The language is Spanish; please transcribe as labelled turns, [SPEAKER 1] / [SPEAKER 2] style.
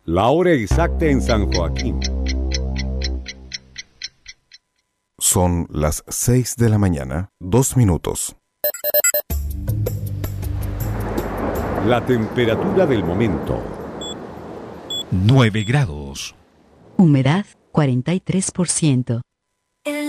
[SPEAKER 1] La hora exacta en San Joaquín.
[SPEAKER 2] Son las 6 de la mañana, 2 minutos.
[SPEAKER 1] La temperatura del momento.
[SPEAKER 3] 9 grados.
[SPEAKER 4] Humedad 43%.